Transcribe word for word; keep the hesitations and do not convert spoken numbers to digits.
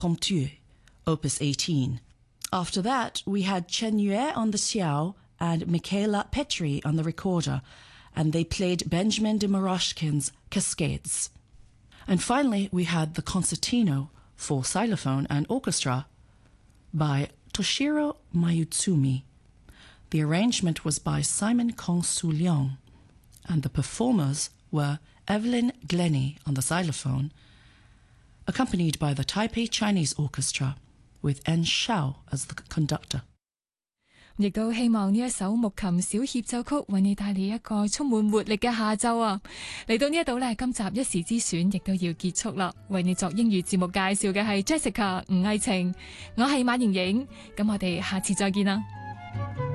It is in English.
Impromptu, Opus eighteen. After that, we had Chen Yue on the xiao and Michaela Petri on the recorder, and they played Benjamin de Moroshkin's Cascades. And finally, we had the Concertino for xylophone and orchestra by Toshiro Mayutsumi. The arrangement was by Simon Kong-Soo Leong, and the performers were Evelyn Glennie on the xylophone, accompanied by the Taipei Chinese Orchestra, with En Shao as the conductor. 亦都希望呢一首木琴小協奏曲為你帶嚟一個充滿活力嘅下晝啊！嚟到呢一度呢，今集一時之選亦都要結束啦。為你作英語節目介紹嘅係 Jessica 吳藝晴，我係馬盈盈，咁我哋下次再見啦。